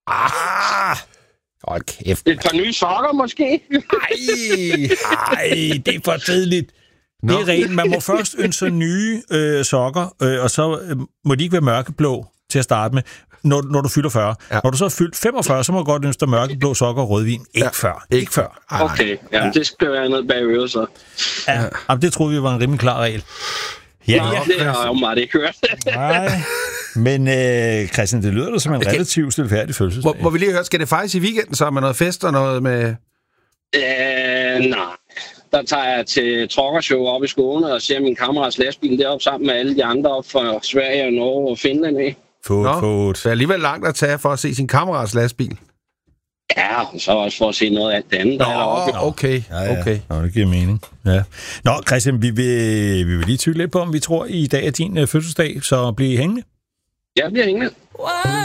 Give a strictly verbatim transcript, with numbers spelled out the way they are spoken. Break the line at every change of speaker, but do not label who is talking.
Ah! Hold kæft.
Et par nye sokker, måske?
Ej, ej, det er for tidligt. Det er rent. Man må først ønske nye øh, sokker, øh, og så øh, må de ikke være mørkeblå til at starte med, når, når du fylder fyrre. Ja. Når du så er fyldt femogfyrre, så må du godt ønske dig mørkeblå sokker og rødvin. Ikke ja. før. Ikke, ikke før.
Ej, okay, ja, ja. Det skal være noget bag øret, så.
Ja, ja. Det troede vi var en rimelig klar regel. Ja,
Nå, ja. Det har jeg jo meget ikke hørt.
Nej. Men øh, Christian, det lyder da som en okay. relativt stilfærdig fødselsdag.
Må, må vi lige høre, skal det fejres i weekenden så med noget fest og noget med...
Øh, nej. Der tager jeg til trokkershow op i Skåne og ser min kammerats lastbil deroppe sammen med alle de andre op fra Sverige og Norge og Finland af.
Fod, fod.
Det er alligevel langt at tage for at se sin kammerats lastbil.
Ja, så også for at se noget af det andet, der
Nå,
er deroppe.
okay,
ja, ja.
okay.
Nå, det giver mening. Ja. Nå, Christian, vi vil, vi vil lige tykke lidt på, om vi tror, i dag er din uh, fødselsdag, så bliv hængende.
Ja, bliver hængende.